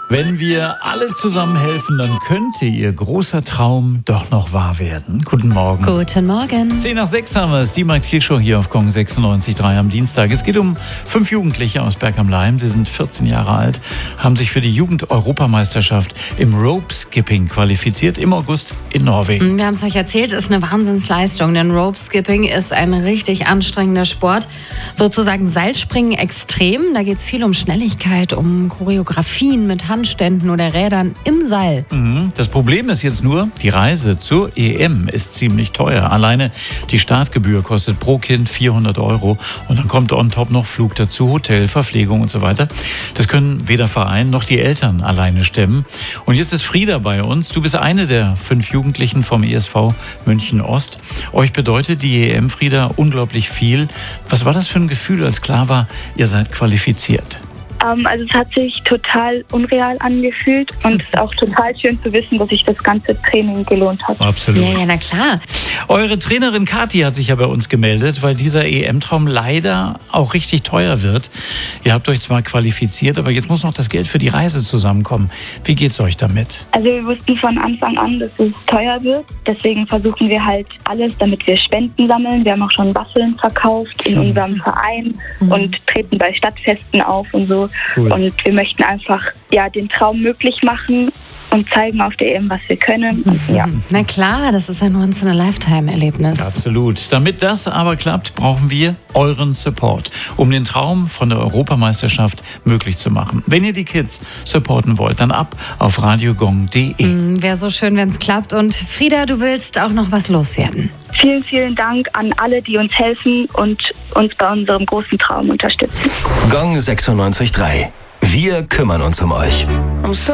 Wenn wir alle zusammen helfen, dann könnte Ihr großer Traum doch noch wahr werden. Guten Morgen. Guten Morgen. 10:06 haben wir es, die Max-Kiel-Show hier auf Gong 96.3 am Dienstag. Es geht um 5 Jugendliche aus Berg am Laim. Sie sind 14 Jahre alt, haben sich für die Jugend-Europameisterschaft im Rope-Skipping qualifiziert im August in Norwegen. Wir haben es euch erzählt, ist eine Wahnsinnsleistung, denn Rope-Skipping ist ein richtig anstrengender Sport. Sozusagen Seilspringen extrem. Da geht es viel um Schnelligkeit, um Choreografien mit Handständen oder Rädern im Seil. Das Problem ist jetzt nur, die Reise zur EM ist ziemlich teuer. Alleine die Startgebühr kostet pro Kind 400 € und dann kommt on top noch Flug dazu, Hotel, Verpflegung und so weiter. Das können weder Verein noch die Eltern alleine stemmen. Und jetzt ist Frieda bei uns. Du bist eine der 5 Jugendlichen vom ESV München Ost. Euch bedeutet die EM, Frieda, unglaublich viel. Was war das für ein Gefühl, als klar war, ihr seid qualifiziert? Also es hat sich total unreal angefühlt und es ist auch total schön zu wissen, dass sich das ganze Training gelohnt hat. Absolut. Ja, na klar. Eure Trainerin Kathi hat sich ja bei uns gemeldet, weil dieser EM-Traum leider auch richtig teuer wird. Ihr habt euch zwar qualifiziert, aber jetzt muss noch das Geld für die Reise zusammenkommen. Wie geht's euch damit? Also wir wussten von Anfang an, dass es teuer wird. Deswegen versuchen wir halt alles, damit wir Spenden sammeln. Wir haben auch schon Waffeln verkauft in unserem Verein und treten bei Stadtfesten auf und so. Cool. Und wir möchten einfach den Traum möglich machen und zeigen auf der EM, was wir können. Und, Na klar, das ist ein Once-in-a-Lifetime-Erlebnis. Absolut. Damit das aber klappt, brauchen wir euren Support, um den Traum von der Europameisterschaft möglich zu machen. Wenn ihr die Kids supporten wollt, dann ab auf radiogong.de. Wäre so schön, wenn es klappt. Und Frieda, du willst auch noch was loswerden. Vielen, vielen Dank an alle, die uns helfen und uns bei unserem großen Traum unterstützen. Gong 96.3. Wir kümmern uns um euch.